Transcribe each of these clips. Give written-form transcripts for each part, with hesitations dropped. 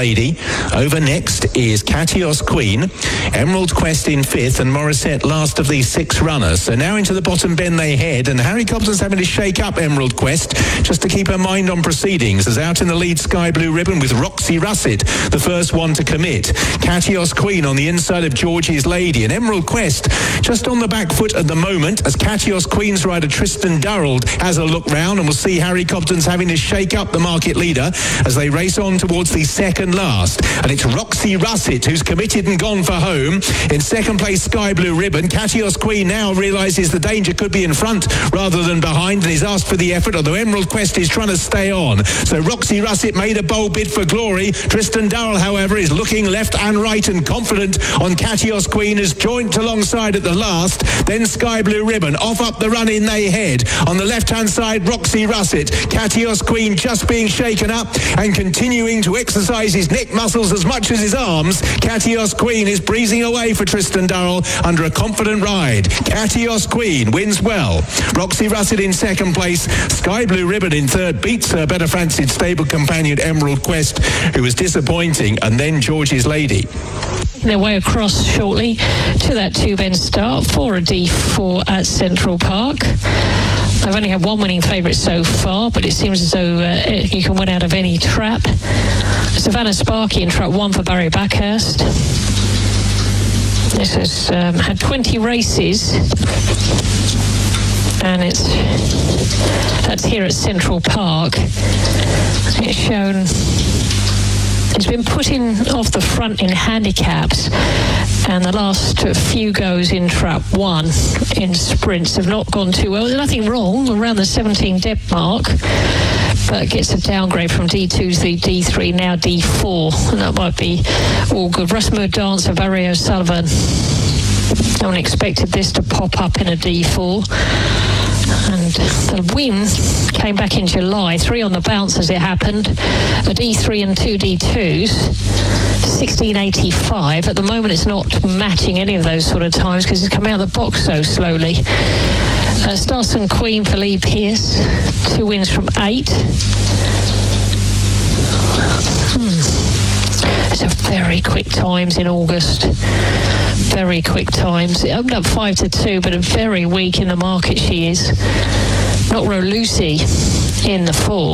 Lady. Over next is Katios Queen, Emerald Quest in 5th, and Morissette last of these 6 runners. So now into the bottom bend they head, and Harry Cobden's having to shake up Emerald Quest just to keep her mind on proceedings, as out in the lead Sky Blue Ribbon with Roxy Russet, the first one to commit. Katios Queen on the inside of Georgie's Lady, and Emerald Quest just on the back foot at the moment, as Katios Queen's rider Tristan Durrell has a look round, and we'll see Harry Cobden's having to shake up the market leader as they race on towards the second last. And it's Roxy Russet who's committed and gone for home. In second place, Sky Blue Ribbon. Katios Queen now realises the danger could be in front rather than behind, and is asked for the effort, although Emerald Quest is trying to stay on. So Roxy Russet made a bold bid for glory. Tristan Durrell, however, is looking left and right and confident on Katios Queen, as joint alongside at the last. Then Sky Blue Ribbon. Off up the run in they head. On the left-hand side, Roxy Russet. Katios Queen just being shaken up and continuing to exercise his neck muscles as much as his arms. Katios Queen is breezing away for Tristan Durrell under a confident ride. Katios Queen wins well. Roxy Russet in second place. Sky Blue Ribbon in third beats her better fancied stable companion Emerald Quest, who was disappointing, and then Georgie's Lady. Their way across shortly to that 2-bend start for a D4 at Central Park. I've only had one winning favourite so far, but it seems as though you can win out of any trap. Savannah Sparky in trap 1 for Barry Backhurst. This has had 20 races, and that's here at Central Park. It's shown. It's been put in off the front in handicaps, and the last few goes in trap 1 in sprints have not gone too well. There's nothing wrong around the 17 depth mark, but gets a downgrade from D2 to the D3, now D4, and that might be all good. Russmore Dancer, Barry O'Sullivan. No one expected this to pop up in a D4. And the win came back in July, 3 on the bounce as it happened, a D3 and 2 D2s, 16.85. At the moment it's not matching any of those sort of times because it's come out of the box so slowly. Starson Queen for Lee Pearce, 2 wins from 8. It's a very quick times in August. Very quick times. It opened up 5-2, but a very weak in the market she is. Not Row Lucy in the 4.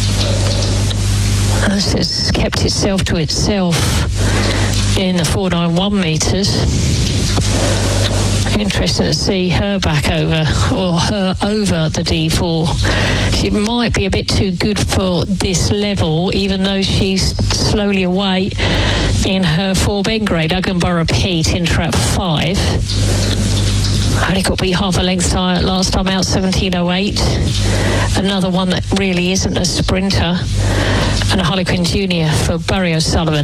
This has kept itself to itself in the 491 metres. Interesting to see her back over, or her over the D4. She might be a bit too good for this level, even though she's slowly away in her 4-bend grade. Uggenborough Pete in trap 5. Only got beat half a length last time out, 17.08. Another one that really isn't a sprinter. And a Harlequin Junior for Barry O'Sullivan,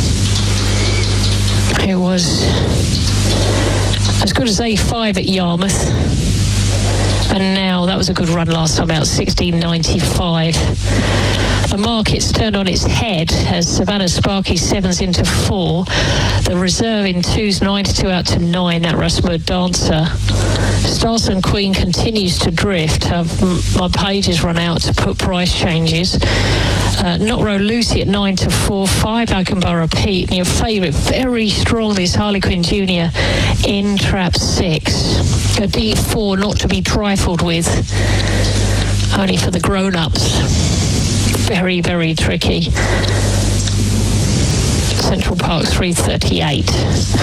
who was as good as A5 at Yarmouth, and now that was a good run last time out, 16.95. The market's turned on its head as Savannah Sparky 7s into 4. The reserve in 2s 9-2 out to 9. That Russmore Dancer. Starson Queen continues to drift. My page has run out to put price changes. Not Row Lucy at 9-4. 5 Uggenborough Pete. And your favourite, very strong, this Harlequin Junior in trap 6. A D4 not to be trifled with. Only for the grown-ups. Very, very tricky. Central Park 3:38.